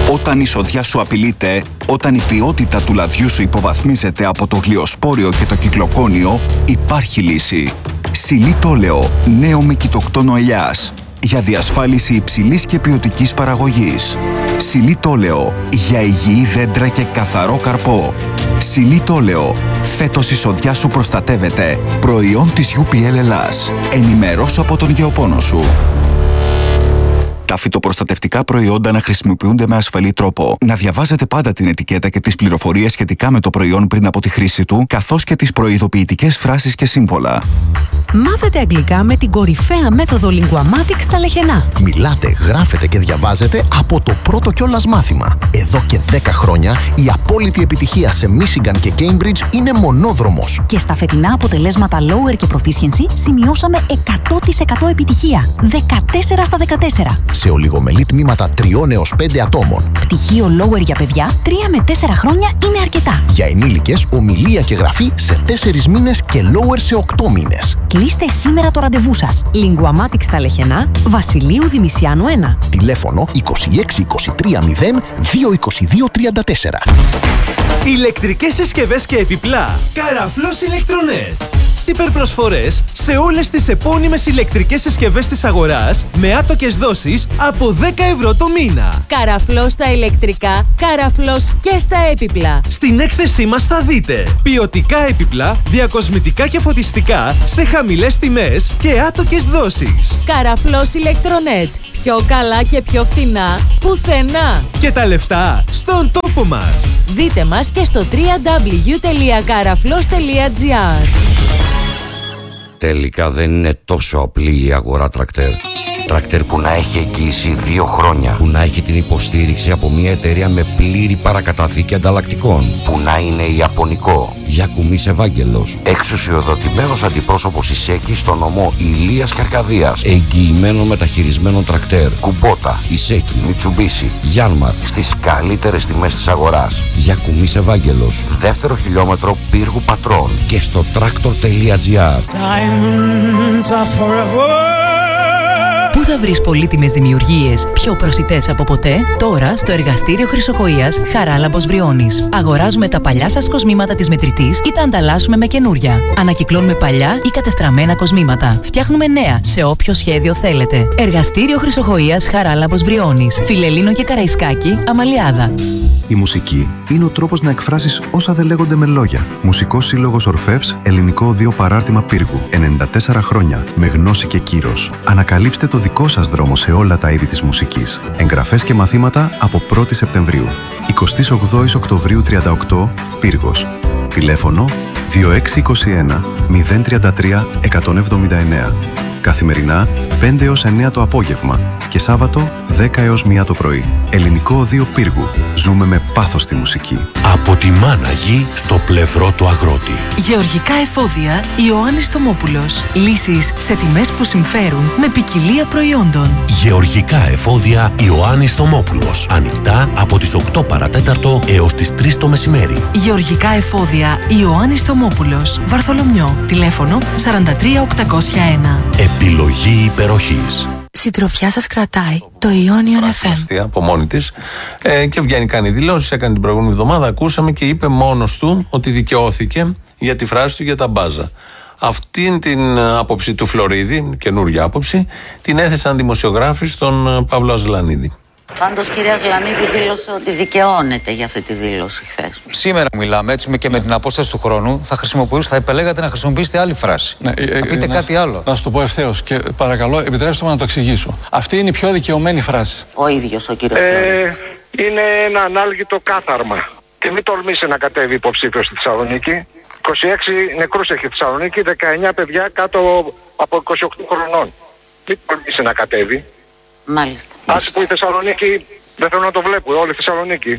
Όταν η σοδιά σου απειλείται, όταν η ποιότητα του λαδιού σου υποβαθμίζεται από το γλιοσπόριο και το κυκλοκόνιο, υπάρχει λύση. Xylitoleo, νέο με κοιτοκτόνο ελιάς, για διασφάλιση υψηλής και ποιοτικής παραγωγής. Xylitoleo, για υγιή δέντρα και καθαρό καρπό. Xylitoleo, φέτος η σοδιά σου προστατεύεται. Προϊόν της UPL Ελλάς. Ενημερώσου από τον γεωπόνο σου. Τα φυτοπροστατευτικά προϊόντα να χρησιμοποιούνται με ασφαλή τρόπο. Να διαβάζετε πάντα την ετικέτα και τις πληροφορίες σχετικά με το προϊόν πριν από τη χρήση του, καθώς και τις προειδοποιητικές φράσεις και σύμβολα. Μάθετε αγγλικά με την κορυφαία μέθοδο Linguamatics στα Λεχενά. Μιλάτε, γράφετε και διαβάζετε από το πρώτο κιόλας μάθημα. Εδώ και 10 χρόνια η απόλυτη επιτυχία σε Michigan και Cambridge είναι μονόδρομος. Και στα φετινά αποτελέσματα Lower και Proficiency σημειώσαμε 100% επιτυχία. 14 στα 14. Σε ολιγομελή τμήματα 3 έως 5 ατόμων. Πτυχίο Lower για παιδιά 3 με 4 χρόνια είναι αρκετά. Για ενήλικες, ομιλία και γραφή σε 4 μήνες και Lower σε 8 μήνες. Κλείστε σήμερα το ραντεβού σας. Linguamatics στα Λεχενά, Βασιλείου Δημησιάνου 1. Τηλέφωνο 26 23 0 222 34. Ηλεκτρικές συσκευές και επιπλά. Καραφλός Ηλεκτρονέτ. Υπερπροσφορές σε όλες τις επώνυμες ηλεκτρικές συσκευές της αγοράς με άτοκες δόσεις από 10 ευρώ το μήνα. Καραφλός στα ηλεκτρικά, καραφλός και στα έπιπλα. Στην έκθεσή μας θα δείτε ποιοτικά έπιπλα, διακοσμητικά και φωτιστικά σε χαμηλές τιμές και άτοκες δόσεις. Καραφλός Ηλεκτρονέτ. Πιο καλά και πιο φθηνά πουθενά. Και τα λεφτά στον τόπο μας. Δείτε μας και στο www.karaflos.gr. Τελικά δεν είναι τόσο απλή η αγορά τρακτέρ. Τρακτέρ που να έχει εγγύηση 2 χρόνια. Που να έχει την υποστήριξη από μια εταιρεία με πλήρη παρακαταθήκη ανταλλακτικών. Που να είναι ιαπωνικό. Γιακουμής Ευάγγελος. Εξουσιοδοτημένος αντιπρόσωπος Ισέκη στο νομό Ηλίας και Αρκαδίας. Εγγυημένο μεταχειρισμένο τρακτέρ. Κουμπότα, Ισέκη, Μιτσουμπίσι, Γιάνμαρ. Στις καλύτερες τιμές της αγοράς. Γιακουμής Ευάγγελος. 2ο χιλιόμετρο Πύργου Πατρών. Και στο tractor.gr. Πού θα βρεις πολύτιμες δημιουργίες πιο προσιτές από ποτέ? Τώρα στο εργαστήριο Χρυσοκοΐας Χαράλαμπος Βριώνης. Αγοράζουμε τα παλιά σας κοσμήματα της μετρητής ή τα ανταλλάσσουμε με καινούρια. Ανακυκλώνουμε παλιά ή κατεστραμμένα κοσμήματα. Φτιάχνουμε νέα σε όποιο σχέδιο θέλετε. Εργαστήριο Χρυσοκοΐας Χαράλαμπος Βριώνης. Φιλελλήνο και Καραϊσκάκη, Αμαλιάδα. Η μουσική είναι ο τρόπος να εκφράσεις όσα δεν λέγονται με λόγια. Μουσικός Σύλλογος Ορφεύς, Ελληνικό Οδείο Παράρτημα Πύργου. 94 χρόνια, με γνώση και κύρος. Ανακαλύψτε το δικό σας δρόμο σε όλα τα είδη της μουσικής. Εγγραφές και μαθήματα από 1η Σεπτεμβρίου. 28 Οκτωβρίου 38, Πύργος. Τηλέφωνο 2621 033 179. Καθημερινά 5 έως 9 το απόγευμα και Σάββατο 10 έως 1 το πρωί. Ελληνικό Οδείο Πύργου. Ζούμε με πάθος τη μουσική. Από τη μάνα γη στο πλευρό του αγρότη. Γεωργικά εφόδια Ιωάννης Θωμόπουλος. Λύσεις σε τιμές που συμφέρουν με ποικιλία προϊόντων. Γεωργικά εφόδια Ιωάννης Θωμόπουλος. Ανοιχτά από τις 8 παρατέταρτο έως τις 3 το μεσημέρι. Γεωργικά εφόδια Ιωάννης Θωμόπουλος. Βαρθολομιό. Τηλέφωνο 43801. Επιλογή υπεροχής. Συντροφιά σας κρατάει το Ionion FM. Από μόνη της και βγαίνει, κάνει δηλώσεις. Έκανε την προηγούμενη εβδομάδα, ακούσαμε, και είπε μόνος του ότι δικαιώθηκε για τη φράση του για τα μπάζα. Αυτή την άποψη του Φλωρίδη, καινούργια άποψη, την έθεσαν δημοσιογράφοι στον Παύλο Αζλανίδη. Πάντως, κυρία Αζλανίδη δήλωσε ότι δικαιώνεται για αυτή τη δήλωση χθες. Σήμερα μιλάμε έτσι και με την απόσταση του χρόνου. Θα επελέγατε να χρησιμοποιήσετε άλλη φράση. Να πείτε κάτι άλλο. Να σου το πω ευθέως και παρακαλώ, επιτρέψτε μου να το εξηγήσω. Αυτή είναι η πιο δικαιωμένη φράση. Ο ίδιος ο κύριος Φλωρίδης. Είναι ένα ανάλγητο κάθαρμα. Και μην τολμήσει να κατέβει υποψήφιος στη Θεσσαλονίκη. 26 νεκρούς έχει η Θεσσαλονίκη, 19 παιδιά κάτω από 28 χρονών. Μην τολμήσει να κατέβει. Μάλιστα. Ας που η Θεσσαλονίκη δεν θέλω να το βλέπω, όλη η Θεσσαλονίκη.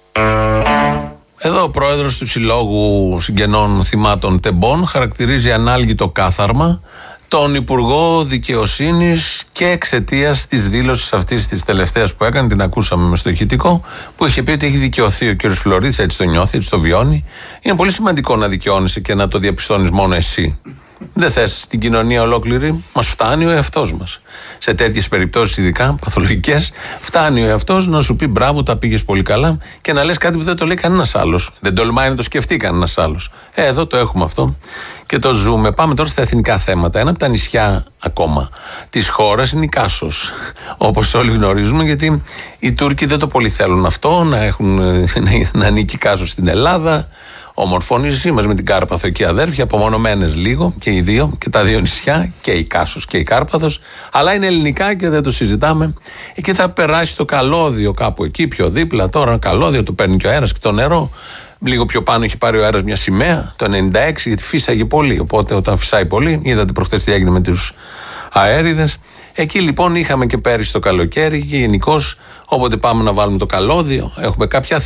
Εδώ ο πρόεδρος του Συλλόγου Συγγενών Θυμάτων Τεμπών χαρακτηρίζει ανάλγητο κάθαρμα τον Υπουργό Δικαιοσύνης και εξαιτίας της δήλωσης αυτής της τελευταίας που έκανε, την ακούσαμε με στο ηχητικό, που είχε πει ότι έχει δικαιωθεί ο κ. Φλωρίδης, έτσι το νιώθει, έτσι το βιώνει. Είναι πολύ σημαντικό να δικαιώνεσαι και να το διαπιστώνεις μόνο εσύ. Δεν θες την κοινωνία ολόκληρη, μας φτάνει ο εαυτός μας. Σε τέτοιες περιπτώσεις, ειδικά παθολογικές, φτάνει ο εαυτός να σου πει μπράβο, τα πήγες πολύ καλά και να λες κάτι που δεν το λέει κανένας άλλος. Δεν τολμάει να το σκεφτεί κανένας άλλος. Εδώ το έχουμε αυτό και το ζούμε. Πάμε τώρα στα εθνικά θέματα. Ένα από τα νησιά ακόμα της χώρας είναι η Κάσος. Όπως όλοι γνωρίζουμε, γιατί οι Τούρκοι δεν το πολύ θέλουν αυτό, να ανήκει η Κάσος στην Ελλάδα. Όμορφο νησί μας με την Κάρπαθο εκεί αδέρφια, απομονωμένες λίγο και οι δύο, και τα δύο νησιά, και η Κάσος και η Κάρπαθος, αλλά είναι ελληνικά και δεν το συζητάμε. Εκεί θα περάσει το καλώδιο κάπου εκεί, πιο δίπλα. Τώρα καλώδιο το παίρνει και ο αέρας και το νερό. Λίγο πιο πάνω έχει πάρει ο αέρας μια σημαία το 96, γιατί φύσαγε πολύ. Οπότε όταν φυσάει πολύ, είδατε προχθές τι έγινε με τους αέριδες. Εκεί λοιπόν είχαμε και πέρυσι το καλοκαίρι και γενικώς όποτε πάμε να βάλουμε το καλώδιο, έχουμε κάποια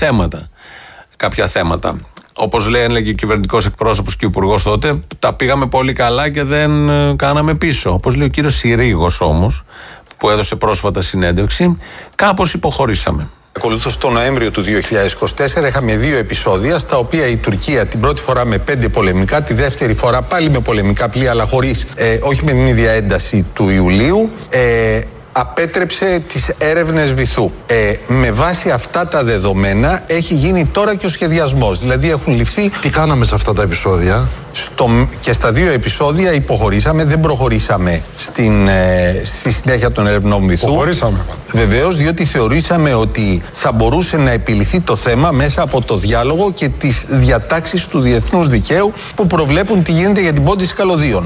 θέματα. Όπως έλεγε ο κυβερνητικός εκπρόσωπος και ο υπουργός τότε, τα πήγαμε πολύ καλά και δεν κάναμε πίσω. Όπως λέει ο κύριος Συρίγος όμως, που έδωσε πρόσφατα συνέντευξη, κάπως υποχωρήσαμε. Ακολούθως το Νοέμβριο του 2024 είχαμε 2 επεισόδια στα οποία η Τουρκία την πρώτη φορά με 5 πολεμικά, τη δεύτερη φορά πάλι με πολεμικά πλοία, αλλά χωρίς, όχι με την ίδια ένταση του Ιουλίου, απέτρεψε τις έρευνες βυθού. Με βάση αυτά τα δεδομένα έχει γίνει τώρα και ο σχεδιασμός. Δηλαδή έχουν ληφθεί... Τι κάναμε σε αυτά τα επεισόδια? Και στα 2 επεισόδια υποχωρήσαμε, δεν προχωρήσαμε στη συνέχεια των ερευνών βυθού. Υποχωρήσαμε. Βεβαίως, διότι θεωρήσαμε ότι θα μπορούσε να επιληθεί το θέμα μέσα από το διάλογο και τις διατάξεις του διεθνούς δικαίου που προβλέπουν τι γίνεται για την πόντιση καλωδίων.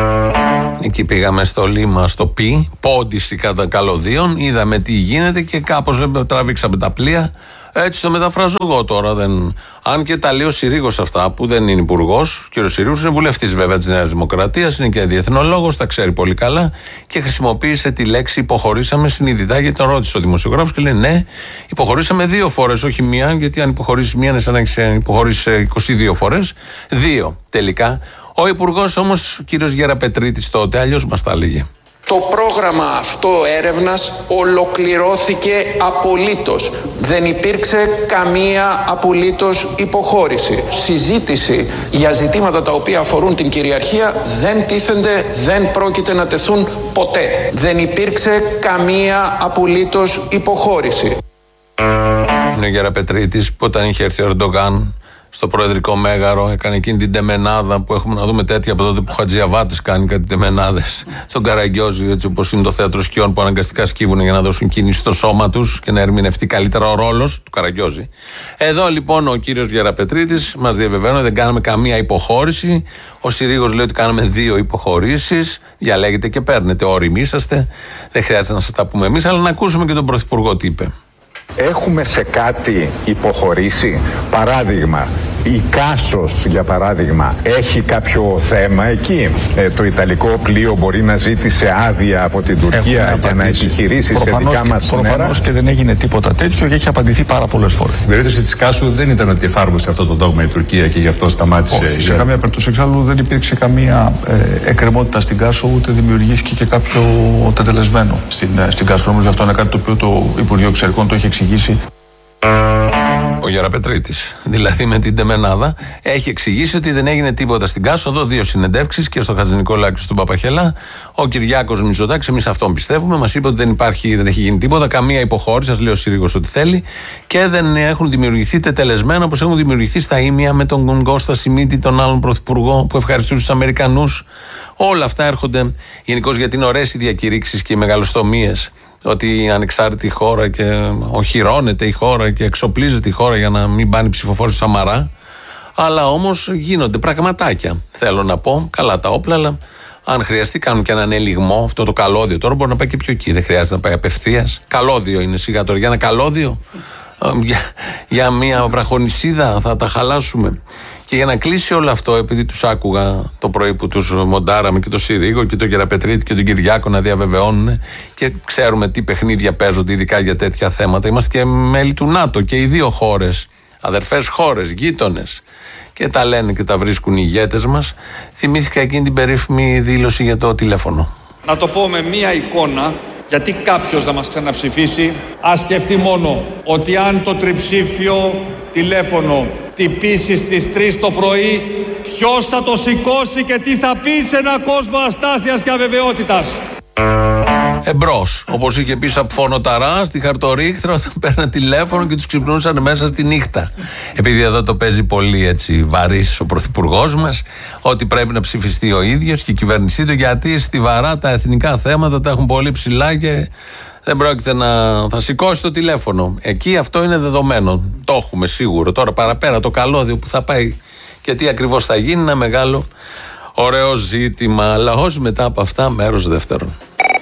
Εκεί πήγαμε στο λίμα, στο πόντιση κατά καλωδίων, είδαμε τι γίνεται και κάπως τραβήξαμε τα πλοία. Έτσι το μεταφράζω εγώ τώρα. Αν και τα λέει ο Συρίγος αυτά, που δεν είναι υπουργός, και ο Συρίγος είναι βουλευτής βέβαια της Νέας Δημοκρατίας, είναι και διεθνολόγος, τα ξέρει πολύ καλά και χρησιμοποίησε τη λέξη υποχωρήσαμε συνειδητά, γιατί τον ρώτησε ο δημοσιογράφος και λέει ναι, υποχωρήσαμε 2 φορές, όχι μία, γιατί αν υποχωρήσει μία είναι σαν να έχει υποχωρήσει 22 φορές. 2 τελικά. Ο υπουργός όμως, ο κύριος Γεραπετρίτης τότε, αλλιώς μας τα έλεγε. Το πρόγραμμα αυτό έρευνας ολοκληρώθηκε απολύτως. Δεν υπήρξε καμία απολύτως υποχώρηση. Συζήτηση για ζητήματα τα οποία αφορούν την κυριαρχία δεν τίθενται, δεν πρόκειται να τεθούν ποτέ. Δεν υπήρξε καμία απολύτως υποχώρηση. Είναι ο Γεραπετρίτης που όταν είχε έρθει ο Ερντογάν στο προεδρικό μέγαρο, έκανε εκείνη την τεμενάδα που έχουμε να δούμε τέτοια από τότε που ο Χατζιαβάτης κάνει κάτι τεμενάδες στον Καραγκιόζη, έτσι όπως είναι το θέατρο σκιών που αναγκαστικά σκύβουν για να δώσουν κίνηση στο σώμα τους και να ερμηνευτεί καλύτερα ο ρόλος του Καραγκιόζη. Εδώ λοιπόν ο κύριος Γεραπετρίτης μας διαβεβαίνει ότι δεν κάναμε καμία υποχώρηση. Ο Συρίγος λέει ότι κάναμε 2 υποχωρήσεις. Διαλέγετε και παίρνετε, όριμοι είσαστε. Δεν χρειάζεται να σας τα πούμε εμείς, αλλά να ακούσουμε και τον Πρωθυπουργό τι είπε. Έχουμε σε κάτι υποχωρήσει? Παράδειγμα, η Κάσος για παράδειγμα έχει κάποιο θέμα εκεί? Το Ιταλικό πλοίο μπορεί να ζήτησε άδεια από την Τουρκία για να επιχειρήσει σε δικά μας νερά? Προφανώς και δεν έγινε τίποτα τέτοιο και έχει απαντηθεί πάρα πολλές φορές. Στην περίπτωση της Κάσου δεν ήταν ότι εφάρμοσε αυτό το δόγμα η Τουρκία και γι' αυτό σταμάτησε. Όχι, σε καμία περίπτωση εξάλλου δεν υπήρξε καμία εκκρεμότητα στην Κάσο, ούτε δημιουργήθηκε και κάποιο τετελεσμένο στην Κάσο. Νομίζω αυτό είναι κάτι το οποίο το Υπουργείο Εξωτερικών το έχει εξηγήσει. Ο Γεραπετρίτης, δηλαδή με την τεμενάδα, έχει εξηγήσει ότι δεν έγινε τίποτα στην Κάσο. Εδώ 2 συνεντεύξεις και στο Χατζηνικολάκη και στον Παπαχελά. Ο Κυριάκος Μητσοτάκης, εμείς αυτόν πιστεύουμε, μας είπε ότι δεν έχει γίνει τίποτα, καμία υποχώρηση. Σας λέει ο Συρίγος ότι θέλει και δεν έχουν δημιουργηθεί τετελεσμένα όπως έχουν δημιουργηθεί στα ίμια με τον Κώστα Σιμίτη, τον άλλον πρωθυπουργό που ευχαριστούσε τους Αμερικανούς. Όλα αυτά έρχονται γενικώς γιατί είναι ωραίες οι διακηρύξεις και οι μεγαλοστομίες. Ότι η ανεξάρτητη χώρα και οχυρώνεται η χώρα και εξοπλίζεται η χώρα για να μην πάνε ψηφοφόροι Σαμαρά. Αλλά όμως γίνονται πραγματάκια. Θέλω να πω, καλά τα όπλα, αλλά αν χρειαστεί κάνουν και έναν ελιγμό. Αυτό το καλώδιο τώρα μπορεί να πάει και πιο εκεί. Δεν χρειάζεται να πάει απευθείας. Καλώδιο είναι σιγά τώρα. Για ένα καλώδιο, για μια βραχονισίδα θα τα χαλάσουμε. Και για να κλείσει όλο αυτό, επειδή τους άκουγα το πρωί που τους μοντάραμε και τον Συρίγο και τον Γεραπετρίτη και τον Κυριάκο να διαβεβαιώνουν και ξέρουμε τι παιχνίδια παίζονται, ειδικά για τέτοια θέματα. Είμαστε και μέλη του ΝΑΤΟ και οι 2 χώρες, αδερφές χώρες, γείτονες. Και τα λένε και τα βρίσκουν οι ηγέτες μας. Θυμήθηκα εκείνη την περίφημη δήλωση για το τηλέφωνο. Να το πω με μία εικόνα, γιατί κάποιος να μας ξαναψηφίσει, ας σκεφτεί μόνο ότι αν το τριψήφιο τηλέφωνο τυπήσει στις 3 το πρωί, Ποιος θα το σηκώσει και τι θα πει σε έναν κόσμο αστάθειας και αβεβαιότητας. Εμπρός, όπως είχε πει Σαπφώνο-Ταρά στη Χαρτορίχθρα, όταν παίρναν τηλέφωνο και τους ξυπνούσαν μέσα στη νύχτα. Επειδή εδώ το παίζει πολύ έτσι βαρύς ο πρωθυπουργός μας, ότι πρέπει να ψηφιστεί ο ίδιος και η κυβέρνησή του, γιατί στιβαρά τα εθνικά θέματα τα έχουν πολύ ψηλά και δεν πρόκειται να θα σηκώσει το τηλέφωνο. Εκεί αυτό είναι δεδομένο. Το έχουμε σίγουρο. Τώρα παραπέρα το καλώδιο που θα πάει και τι ακριβώς θα γίνει, ένα μεγάλο ωραίο ζήτημα. Λαός μετά από αυτά, μέρος δεύτερον.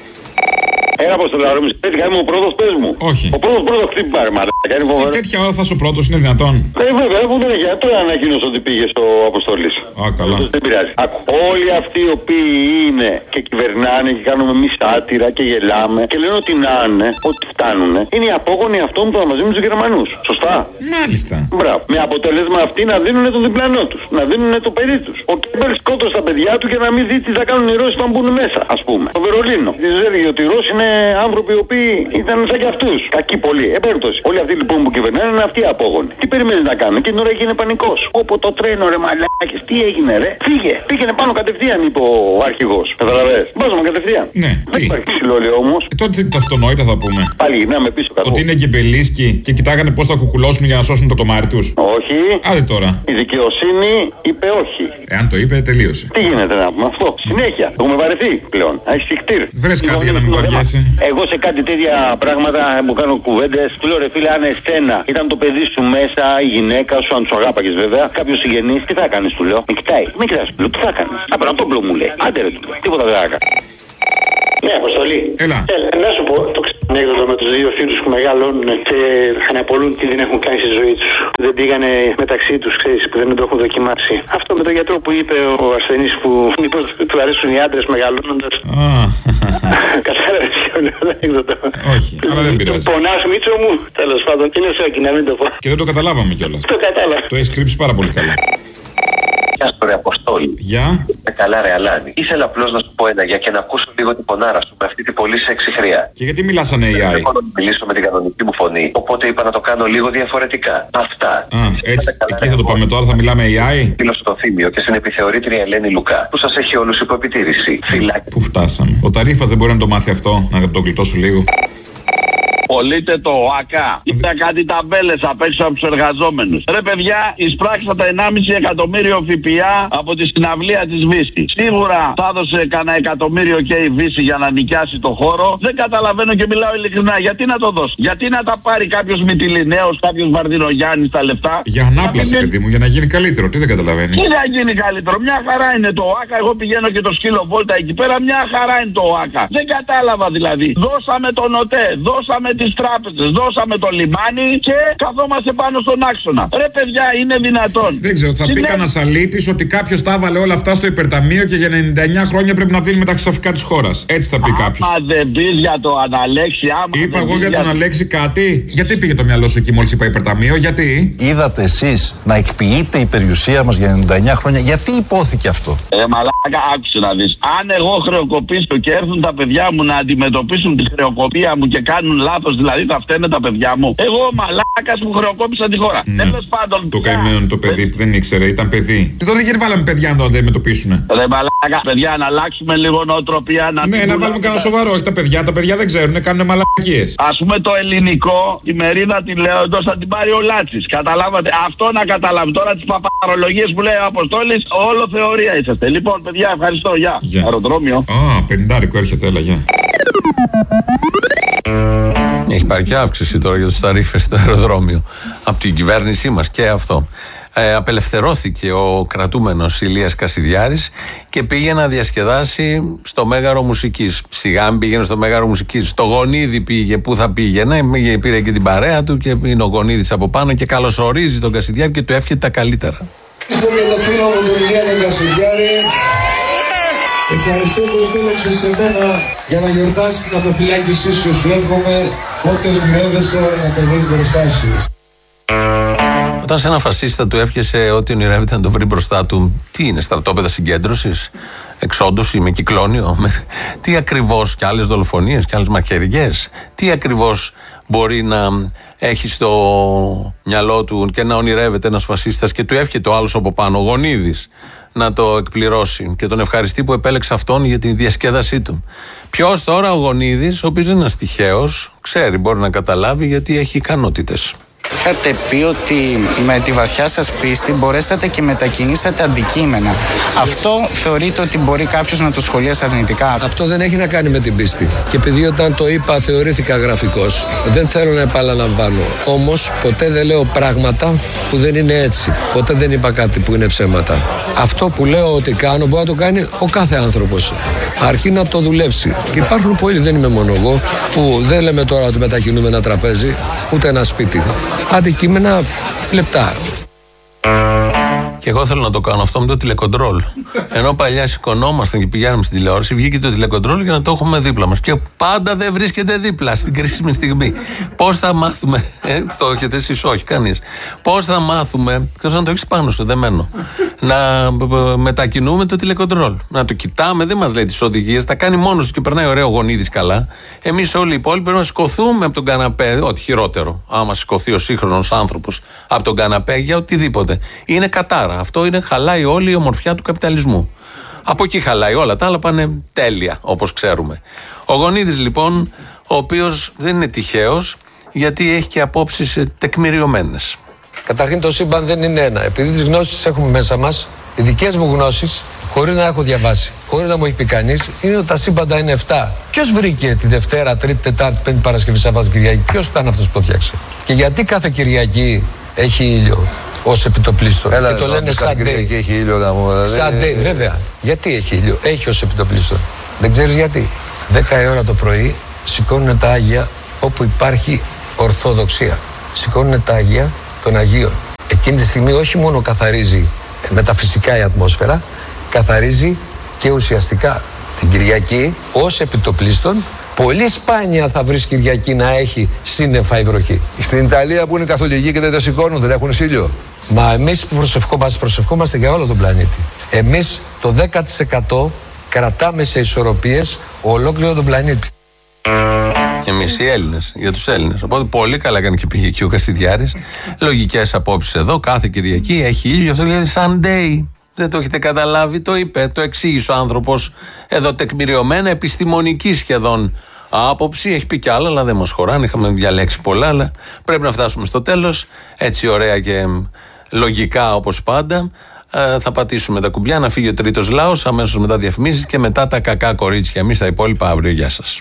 Ένα αποστολάρο μου, τέτοια είμαι ο πρώτος, πες μου. Όχι. Ο πρώτος χτύπη πάρε, μαλάκα. Τι τέτοια ώρα θα είσαι ο πρώτος, είναι δυνατόν. Βέβαια, αφού δεν έχει. Τώρα ανακοίνωσε ότι πήγε στο Αποστόλης. Α, καλά. Δεν πειράζει. Όλοι αυτοί οι οποίοι είναι και κυβερνάνε και κάνουμε εμείς άτυρα και γελάμε και λένε ότι να είναι, ότι φτάνουνε, είναι οι απόγονοι αυτών που θα μαζί με τους Γερμανούς. Σωστά. Μάλιστα. Μπράβο. Με αποτέλεσμα αυτοί να δίνουν τον διπλανό τους, να δίνουν το παιδί τους. Ο Κέμπελ σκότωσε τα παιδιά του για να μην δει τι θα κάνουν οι Ρώσοι όταν μπουν μέσα, ας πούμε. Το Βερολίνο. Της έλεγε ότι οι Ρώσοι είναι άνθρωποι οι οποίοι ήταν σαν και αυτούς. Κακοί πολύ. Επέρτωση. Όλοι αυτοί λοιπόν που κυβερνάνε είναι αυτοί οι απόγονοι. Τι περιμένει να κάνουν. Και την ώρα έγινε πανικός. Όπου το τρένο ρε μαλάκες, τι έγινε ρε. Φύγε. Πήγαινε πάνω κατευθείαν, είπε ο αρχηγός. Καταλαβες. Βάζουμε κατευθείαν. Ναι. Δεν υπάρχει ψηλόλι όμως. Τότε το αυτονόητα θα πούμε. Πάλι γυρνάμε πίσω κάτω. Ότι είναι γκεμπελίσκοι και κοιτάγανε πώς θα κουκουλώσουν για να σώσουν το τομάρι τους. Όχι. Άντε τώρα. Η δικαιοσύνη είπε όχι. Εάν το είπε, τελείωσε. Τι γίνεται να πούμε αυτό. Συνέχεια. Έχουμε βαρεθεί πλέον. Έχει συχτήρ. Βρες κάτι για να μην βαριέσαι. Εγώ σε κάτι τέτοια πράγματα που κάνω κουβέντες, του λέω ρε φίλε, αν εσένα ήταν το παιδί σου μέσα, η γυναίκα σου, αν του αγάπαγες βέβαια, κάποιος συγγενής, τι θα κάνεις, του λέω. Με κοιτάει. Με κοιτάς, του λέω, τι θα κάνεις. Απέναντι τον μπλο μου λέει. Άντε ρε, του λέω. Τίποτα δεν θα κάνω. Ναι, Αποστολή. Έλα. Να σου πω το ανέκδοτο με τους δύο φίλους που μεγαλώνουν και αναπολούν τι δεν έχουν κάνει στη ζωή τους. Δεν πήγανε μεταξύ τους, ξέρεις, που δεν το έχουν δοκιμάσει. Αυτό με τον γιατρό που είπε ο ασθενής που μήπως του αρέσουν οι άντρες μεγαλώνοντας. Κατάλαβες ποιο είναι το ανέκδοτο. Όχι, αλλά δεν πειράζει. Πονάς, Μίτσο μου. Τέλος πάντων, είναι σόκι να μην το πω. Και δεν το καταλάβαμε κιόλας. Το κατάλαβα. Το έχεις κρύψει πάρα πολύ καλά. Γεια σου ρε Αποστόλη. Γεια. Καλά ρε Αλάνη. Ήθελα απλώς να σου πω ένα για και να ακούσω λίγο την πονάρα σου με αυτή την πολύ σεξι χρειά. Και γιατί μιλάς σαν AI. Δεν έχω να μιλήσω με την κανονική μου φωνή, οπότε είπα να το κάνω λίγο διαφορετικά. Αυτά. Έτσι, εκεί θα το πάμε τώρα, θα μιλάμε AI. Φίλο στο Θήμιο και στην επιθεωρήτρια Ελένη Λουκά, που σας έχει όλους υπό επιτήρηση. Φυλάκι. Πού φτάσαμε. Ο Ταρίφας δεν μπορεί να το μάθει αυτό, να το γλιτώσω λίγο. Πωλείτε το ΟΑΚΑ. Είδα κάτι ταμπέλες απ' έξω από τους εργαζόμενους. Ρε παιδιά, εισπράξατε 1,5 εκατομμύριο ΦΠΑ από τη συναυλία της Βύση. Σίγουρα θα έδωσε κανένα εκατομμύριο και η Βύση για να νοικιάσει το χώρο. Δεν καταλαβαίνω και μιλάω ειλικρινά. Γιατί να το δώσει. Γιατί να τα πάρει κάποιος Μυτιληναίος, κάποιος Βαρδινογιάννης τα λεφτά. Για ανάπλαση, παιδί μου, για να γίνει καλύτερο. Τι δεν καταλαβαίνει. Τι να γίνει καλύτερο. Μια χαρά είναι το ΟΑΚΑ. Εγώ πηγαίνω και το σκύλο Βόλτα εκεί πέρα. Μια χαρά είναι το ΟΑΚΑ. Δεν κατάλαβα δηλαδή. Δώσαμε τον ΟΤΕ, δώσαμε τις τράπεζες, δώσαμε το λιμάνι και καθόμαστε πάνω στον άξονα. Ρε παιδιά, είναι δυνατόν. Δεν ξέρω, θα πει κανένα αλήτης ότι κάποιος τα έβαλε όλα αυτά στο υπερταμείο και για 99 χρόνια πρέπει να δίνουμε τα ξαφικά της χώρας. Έτσι θα πει κάποιος. Άμα δεν πεις για το Αναλέξη, είπα εγώ για τον Αλέξη κάτι. Γιατί πήγε το μυαλό σου εκεί μόλις είπα υπερταμείο, γιατί. Είδατε εσείς να εκποιείται η περιουσία μας για 99 χρόνια. Γιατί υπόθηκε αυτό. Μαλάκα, άκουσε να δεις. Αν εγώ χρεοκοπήσω και έρθουν τα παιδιά μου να αντιμετωπίσουν τη χρεοκοπία μου και κάνουν λάθος, δηλαδή θα φταίνε τα παιδιά μου. Εγώ μαλάκας που χρεοκόπησα τη χώρα. Τέλος πάντων. Το καημένο το παιδί που δεν ήξερε, ήταν παιδί. Και τότε γιατί βάλαμε παιδιά να το αντιμετωπίσουν. Ρε μαλάκα, παιδιά, να αλλάξουμε λίγο νοοτροπία. Να βάλουμε κανένα σοβαρό. Όχι τα παιδιά δεν ξέρουν, κάνουν μαλακίες. Ας πούμε το ελληνικό, η μερίδα τη λέω εντός θα την πάρει ο Λάτσης. Καταλάβατε. Αυτό να καταλάβει. Τώρα τις παπαρολογίες που λέει ο Αποστόλης, όλο θεωρία είσαστε. Λοιπόν, παιδιά, ευχαριστώ. Γεια. Αεροδρόμιο. 50 έρχεται, έλα, γεια. Έχει πάρει και αύξηση τώρα για τους ταρίφες στο αεροδρόμιο από την κυβέρνησή μας και αυτό. Απελευθερώθηκε ο κρατούμενος Ηλίας Κασιδιάρης και πήγε να διασκεδάσει στο Μέγαρο Μουσικής. Σιγά μην πήγαινε στο Μέγαρο Μουσικής. Στο Γονίδι πήγε, πού θα πήγαινε. Πήρε και την παρέα του και είναι ο Γονίδης από πάνω και καλωσορίζει τον Κασιδιάρη και του εύχεται τα καλύτερα. Ευχαριστώ για το φίλο μου τον Ηλία τον Κασιδιάρη. Ευχαριστώ που επέλεξες σε μένα για να γιορτάσεις την αποφυλάκησή σου. Σου εύχομαι πότε ονειρεύεσαι να το βρεις μπροστά σου. Όταν σε ένα φασίστα του εύχεσαι ότι ονειρεύεται να το βρει μπροστά του, τι είναι, στρατόπεδα συγκέντρωσης, εξόντωση με κυκλώνιο, τι ακριβώς, και άλλες δολοφονίες και άλλες μαχαιριές, τι ακριβώς μπορεί να έχει στο μυαλό του και να ονειρεύεται ένας φασίστας και του εύχεται ο άλλος από πάνω, ο Γονίδης, να το εκπληρώσει και τον ευχαριστεί που επέλεξε αυτόν για τη διασκέδασή του. Ποιος τώρα? Ο Γονίδης, ο οποίος δεν είναι ένας τυχαίος, ξέρει, μπορεί να καταλάβει γιατί έχει ικανότητες. Είχατε πει ότι με τη βαθιά σας πίστη μπορέσατε και μετακινήσατε αντικείμενα. Αυτό θεωρείτε ότι μπορεί κάποιος να το σχολιάσει αρνητικά? Αυτό δεν έχει να κάνει με την πίστη. Και επειδή όταν το είπα θεωρήθηκα γραφικός, δεν θέλω να επαναλαμβάνω. Όμως ποτέ δεν λέω πράγματα που δεν είναι έτσι. Ποτέ δεν είπα κάτι που είναι ψέματα. Αυτό που λέω ότι κάνω μπορεί να το κάνει ο κάθε άνθρωπος. Αρκεί να το δουλέψει. Και υπάρχουν πολλοί, δεν είμαι μόνο εγώ, που δεν λέμε τώρα ότι μετακινούμε ένα τραπέζι, ούτε ένα σπίτι. Αντικείμενα λεπτά. Και εγώ θέλω να το κάνω αυτό με το τηλεκοντρόλ. Ενώ παλιά σηκωνόμασταν και πηγαίναμε στην τηλεόραση, βγήκε το τηλεκοντρόλ για να το έχουμε δίπλα μας. Και πάντα δεν βρίσκεται δίπλα στην κρίσιμη στιγμή. Πώς θα μάθουμε, το έχετε εσείς? Όχι, κανείς. Πώς θα μάθουμε, εκτός να το έχεις πάνω σου, δεμένο, να μετακινούμε το τηλεκοντρόλ. Να το κοιτάμε, δεν μας λέει τις οδηγίες, τα κάνει μόνος του και περνάει ωραίο Γονίδης καλά. Εμείς όλοι οι υπόλοιποι πρέπει να σηκωθούμε από τον καναπέ, ό,τι χειρότερο, άμα σηκωθεί ο σύγχρονος άνθρωπος από τον καναπέ για οτιδήποτε. Είναι κατάρα. Αυτό είναι, χαλάει όλη η ομορφιά του καπιταλισμού. Από εκεί χαλάει, όλα τα άλλα πάνε τέλεια, όπως ξέρουμε. Ο Γονίδης λοιπόν, ο οποίος δεν είναι τυχαίος, γιατί έχει και απόψεις τεκμηριωμένες. Καταρχήν το σύμπαν δεν είναι ένα. Επειδή τις γνώσεις έχουμε μέσα μας, οι δικές μου γνώσεις, χωρίς να έχω διαβάσει, χωρίς να μου έχει πει κανείς, είναι ότι τα σύμπαντα είναι 7. Ποιος βρήκε τη Δευτέρα, Τρίτη, Τετάρτη, Πέμπτη, Παρασκευή, Σαββάτο, Κυριακή? Ποιος ήταν αυτός που το φτιάξε? Και γιατί κάθε Κυριακή έχει ήλιο ως επιτοπλίστων? Έλα, και το λένε σαν Κυριακή έχει ήλιο να μου. Σαν βέβαια. Γιατί έχει ήλιο? Έχει ως επιτοπλίστων. Δεν ξέρεις γιατί? 10 η ώρα το πρωί σηκώνουν τα Άγια όπου υπάρχει Ορθοδοξία. Σηκώνουν τα Άγια των Αγίων. Εκείνη τη στιγμή όχι μόνο καθαρίζει μεταφυσικά η ατμόσφαιρα, καθαρίζει και ουσιαστικά. Την Κυριακή ως επιτοπλίστων, πολύ σπάνια θα βρεις Κυριακή να έχει σύννεφα η βροχή. Στην Ιταλία που είναι καθολικοί και δεν τα σηκώνουν, δεν έχουν ήλιο. Μα εμείς που προσευχόμαστε για όλο τον πλανήτη. Εμείς το 10% κρατάμε σε ισορροπίες ολόκληρο τον πλανήτη. Εμείς οι Έλληνες, για τους Έλληνες. Οπότε πολύ καλά έκανε και πήγε εκεί ο Κασιδιάρης. Λογικές απόψεις εδώ, κάθε Κυριακή έχει ήλιο, αυτό λέει Sunday. Δεν το έχετε καταλάβει, το είπε, το εξήγησε ο άνθρωπος εδώ τεκμηριωμένα, επιστημονική σχεδόν άποψη. Έχει πει κι άλλα, αλλά δεν μας χωράνε. Είχαμε διαλέξει πολλά, αλλά πρέπει να φτάσουμε στο τέλος. Έτσι ωραία και λογικά όπως πάντα. Θα πατήσουμε τα κουμπιά να φύγει ο τρίτος λαός, αμέσως μετά διαφημίσεις και μετά τα κακά κορίτσια. Εμείς τα υπόλοιπα αύριο. Γεια σας.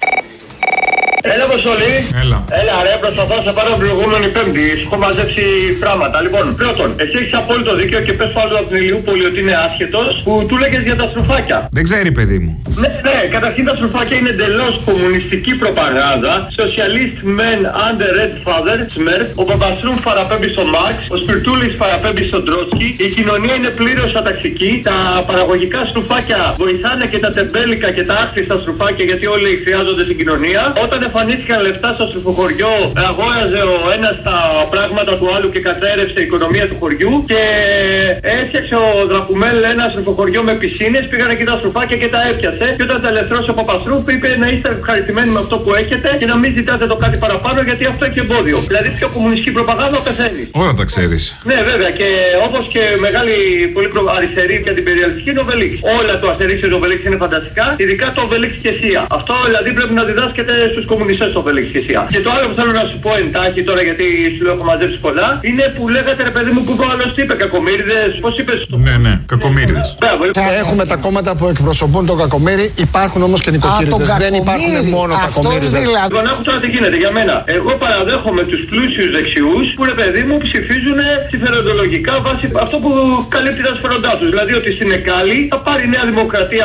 Έλα, Αποστολή. Έλα, ρε, προσπαθώ να σε πάρω την προηγούμενη Πέμπτη. Έχω μαζέψει πράγματα. Λοιπόν, πρώτον, εσύ έχεις απόλυτο δίκιο και πες άλλο από την Ηλιούπολη ότι είναι άσχετος που του λέγες για τα στρουφάκια. Δεν ξέρει, παιδί μου. Ναι, καταρχήν τα στρουφάκια είναι εντελώς κομμουνιστική προπαγάνδα. Socialist men under red father, Smurf. Ο Παπαστρούμ παραπέμπει στον Μάρξ. Ο Σπιρτούλης παραπέμπει στον Τρότσκι. Η κοινωνία είναι πλήρως αταξική. Τα παραγωγικά στρουφάκια βοηθάνε και τα τεμπέλικα και τα άχρηστα στρουφάκια γιατί όλοι χρειάζονται στην κοινωνία. Όταν εμφανίστηκαν λεφτά στο στρουφοχωριό, αγόραζε ο ένας τα πράγματα του άλλου και κατέρευσε η οικονομία του χωριού. Και έφτιαξε ο Δρακουμέλ ένα στρουφοχωριό με πισίνες, πήγανε εκεί τα στρουφάκια και τα έπιασε. Και όταν τα ελευθερώσει ο Παπαστρούφ, είπε να είστε ευχαριστημένοι με αυτό που έχετε και να μην ζητάτε το κάτι παραπάνω γιατί αυτό έχει εμπόδιο. Δηλαδή πιο κομμουνιστική προπαγάνδα πεθαίνει. Όλα τα ξέρεις. Ναι, βέβαια, και όπως και μεγάλη πολύ αριστερή και αντιπεριαλιστική είναι ο Βελίξ. Όλα το Αστερίξ και το Βελίξ είναι φανταστικά, ειδικά το Βελίξ και Σία. Αυτό δηλαδή πρέπει να διδάσκεται στους κομμουνιστές το Βελίξ και Σία. Και το άλλο που θέλω να σου πω εντάχει τώρα, γιατί σου λέω έχω μαζέψει πολλά, είναι που λέγατε ρε παιδί μου που άλλο τι είπε, κακομοίριδες, πώς είπες? Ναι, κακομοίριδες. Έχουμε τα κόμματα που εκπροσωπούν τον κακομοίρη, υπάρχουν όμως και νοικοκύριδες. Δεν υπάρχουν μόνο κακομοίριδες. Λοιπόν, άκου τώρα τι γίνεται για μένα. Εγώ παραδέχομαι τους πλούσιους δεξιούς που ρε παιδί μου ψηφίζουν συμφεροντολογικά βάσει αυτό που καλύπτει τα συμφέροντά τους. Δηλαδή ότι στην Εκάλη θα πάρει η Νέα Δημοκρατία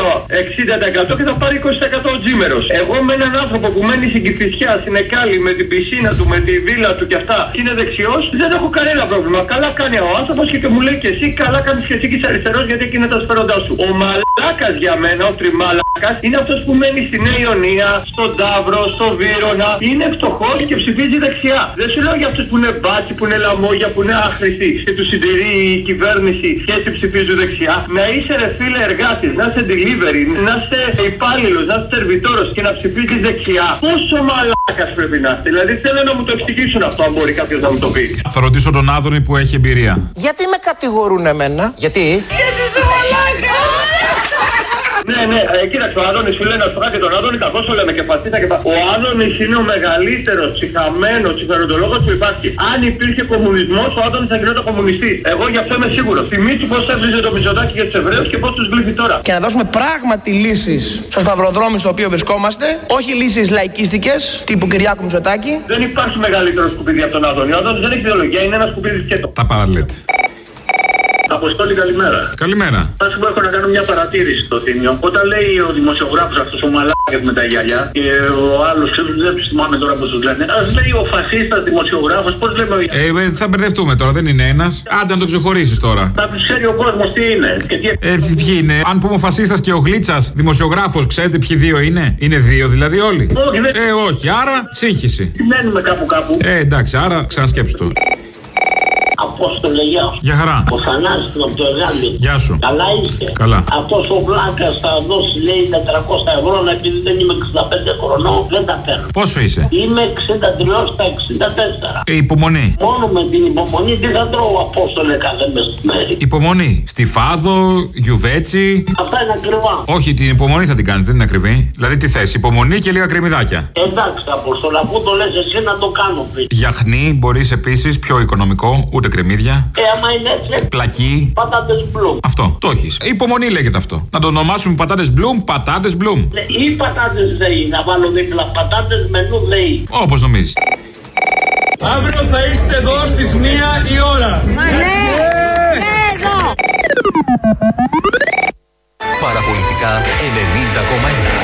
60% και θα πάρει 20% ο Τζίμερος. Εγώ με έναν άνθρωπο που μένει στην Κηφισιά, στην Εκάλη, με την πισίνα του, με τη βίλα του και αυτά, είναι δεξιός, δεν έχω κανένα πρόβλημα. Καλά κάνει ο άνθρωπος και μου λέει και εσύ, καλά κάνεις και εσύ και είσαι αριστερός γιατί εκεί είναι τα συμφέροντά σου. Ο μαλάκας για μένα, ο τριμάλακας, είναι αυτός που μένει στη Νέα Ιωνία, στον Ταύρο, στο Βύρωνα, είναι φτωχός και ψηφίζει δεξιά. Δεν σου λέω για αυτούς που είναι μπάτσι, που είναι λαμόγια, που είναι άχρηστοι και τους συντηρεί η κυβέρνηση και έτσι ψηφίζουν δεξιά. Να είσαι ρε φίλε εργάτης, να είσαι delivery, να είσαι υπάλληλος, να είσαι σερβιτόρος και να ψηφίζεις δεξιά. Πόσο Πόσο μαλάκας πρέπει να είστε? Δηλαδή θέλω να μου το εξηγήσουν αυτό, αν μπορεί κάποιος να μου το πει. Θα ρωτήσω τον Άδωνη που έχει εμπειρία. Γιατί με κατηγορούν εμένα? Γιατί είσαι μαλάκα! Ναι, κοίταξε, ο Άδωνης σου λέει να σου και τον Άδωνη, κακώς το λέμε και φασίστα και ο Άδωνης είναι ο μεγαλύτερος ψυχαμένος συμφεροντολόγος που υπάρχει. Αν υπήρχε κομμουνισμός, ο Άδωνης θα γινόταν κομμουνιστής. Εγώ γι' αυτό είμαι σίγουρος. Θυμήσου πώς έβριζε το Μητσοτάκη για τους Εβραίους και πώς τους γλύφει τώρα. Και να δώσουμε πράγματι λύσεις στο σταυροδρόμι στο οποίο βρισκόμαστε, όχι λύσεις λαϊκίστικες τύπου Κυριάκου Μητσοτάκη. Δεν υπάρχει μεγαλύτερο σκουπίδι από τον Άδωνη. Ο Άδωνης δεν έχει ιδεολογία, είναι ένα σκουπίδι σκέτο. Τα παραλέτε. Αποστόλη, καλημέρα. Καλημέρα. Θα σου πω, έχω να κάνω μια παρατήρηση στο Θήμιο. Όταν λέει ο δημοσιογράφος αυτός ο μαλάκας με τα γυαλιά και ο άλλος, δεν τους θυμάμαι τώρα πώς τους λένε. Ας λέει ο φασίστας δημοσιογράφος, πώς λέμε. Θα μπερδευτούμε τώρα, δεν είναι ένας. Άντε να το ξεχωρίσεις τώρα. Θα τους ξέρει ο κόσμος τι είναι. Και τι... ποιοι είναι. Αν πούμε ο φασίστας και ο Γλίτσας δημοσιογράφος, ξέρετε ποιοι δύο είναι? Είναι δύο δηλαδή όλοι? Όχι, δεν... όχι, άρα σύγχυση. Μένουμε κάπου. Εντάξει, άρα ξανασκέψου το. Απόστολε, γεια σου. Γεια χαρά. Ο Θανάσης από το Εργάλειο. Γεια σου. Καλά είστε? Καλά. Αυτός ο Βλάκας θα δώσει, λέει, 400 ευρώ, αλλά επειδή δεν είμαι 65 χρονών, δεν τα παίρνω. Πόσο είσαι? Είμαι 63 στα 64. Υπομονή. Μόνο με την υπομονή τι θα τρώω, Απόστολε, κάθε μεσημέρι. Υπομονή. Στιφάδο, γιουβέτσι. Αυτά είναι ακριβά. Όχι, την υπομονή θα την κάνεις, δεν είναι ακριβή. Δηλαδή τι θες, υπομονή και λίγα κρεμμυδάκια. Εντάξει, Απόστολε, αφού το λες εσύ να το κάνω πριν. Γιαχνί μπορείς επίσης, πιο οικονομικό, ούτε κρεμμύδια. Άμα είναι έτσι. Πλακί. Πατάτες μπλουμ. Αυτό, το έχεις. Υπομονή λέγεται αυτό. Να το ονομάσουμε πατάτες μπλουμ, πατάτες μπλουμ. Ή πατάτες ΔΕΗ, να βάλω δίπλα πατάτες μενού ΔΕΗ. Όπως νομίζεις. Αύριο θα είστε εδώ στις 1 η ώρα. Ναι, εδώ. Παραπολιτικά 90,1.